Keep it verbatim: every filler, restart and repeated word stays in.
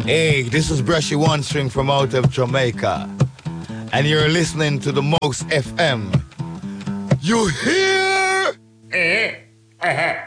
Hey, this is Brushy One String from out of Jamaica. And you're listening to the Most F M. You hear? Eh? Uh-huh.